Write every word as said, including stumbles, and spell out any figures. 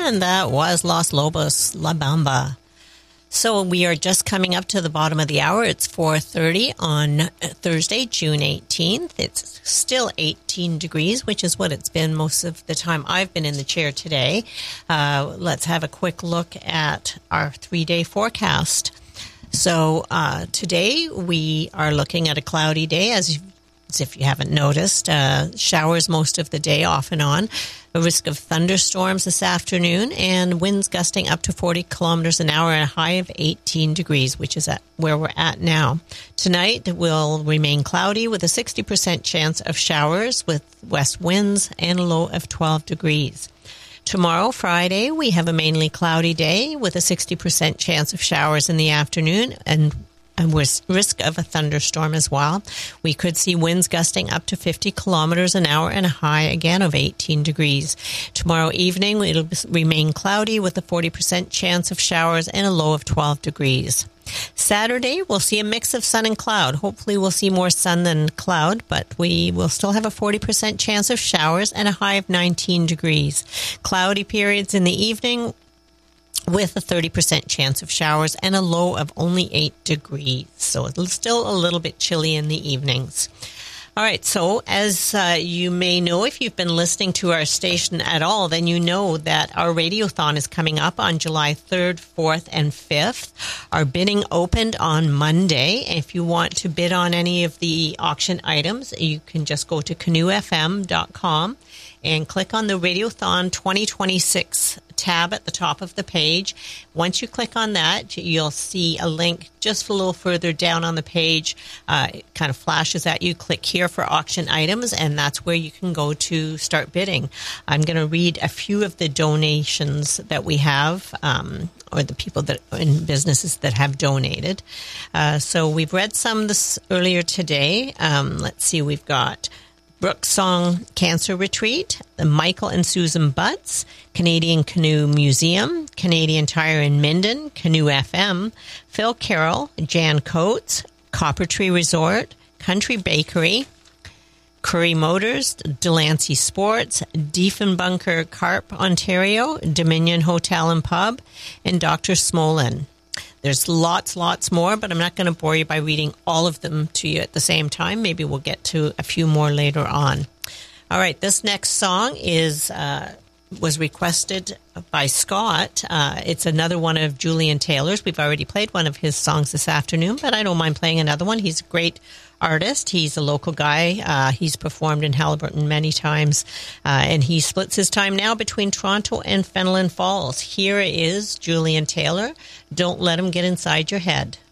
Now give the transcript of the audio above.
And that was Los Lobos, La Bamba. So we are just coming up to the bottom of the hour. It's four thirty on Thursday, June eighteenth. It's still eighteen degrees, which is what it's been most of the time I've been in the chair today. Uh, let's have a quick look at our three-day forecast. So uh, today we are looking at a cloudy day, as As if you haven't noticed, uh, showers most of the day off and on, a risk of thunderstorms this afternoon, and winds gusting up to forty kilometers an hour and a high of eighteen degrees, which is at where we're at now. Tonight will remain cloudy with a sixty percent chance of showers with west winds and a low of twelve degrees. Tomorrow, Friday, we have a mainly cloudy day with a sixty percent chance of showers in the afternoon and And with risk of a thunderstorm as well. We could see winds gusting up to fifty kilometers an hour and a high again of eighteen degrees. Tomorrow evening, it'll remain cloudy with a forty percent chance of showers and a low of twelve degrees. Saturday, we'll see a mix of sun and cloud. Hopefully, we'll see more sun than cloud, but we will still have a forty percent chance of showers and a high of nineteen degrees. Cloudy periods in the evening with a thirty percent chance of showers and a low of only eight degrees. So it's still a little bit chilly in the evenings. All right, so as uh, you may know, if you've been listening to our station at all, then you know that our Radiothon is coming up on July third, fourth, and fifth. Our bidding opened on Monday. If you want to bid on any of the auction items, you can just go to canoe f m dot com and click on the Radiothon twenty twenty-six tab at the top of the page. Once you click on that, you'll see a link just a little further down on the page. Uh, it kind of flashes at you. Click here for auction items, and that's where you can go to start bidding. I'm going to read a few of the donations that we have, um, or the people that in businesses that have donated. Uh, so we've read some this earlier today. Um, let's see, we've got Brooksong Cancer Retreat, the Michael and Susan Butts, Canadian Canoe Museum, Canadian Tire in Minden, Canoe F M, Phil Carroll, Jan Coates, Copper Tree Resort, Country Bakery, Curry Motors, Delancey Sports, Diefenbunker Carp, Ontario, Dominion Hotel and Pub, and Doctor Smolin. There's lots, lots more, but I'm not going to bore you by reading all of them to you at the same time. Maybe we'll get to a few more later on. All right, this next song is uh, was requested by Scott. Uh, it's another one of Julian Taylor's. We've already played one of his songs this afternoon, but I don't mind playing another one. He's a great artist. He's a local guy. Uh, he's performed in Haliburton many times, uh, and he splits his time now between Toronto and Fenelon Falls. Here is Julian Taylor. Don't let him get inside your head.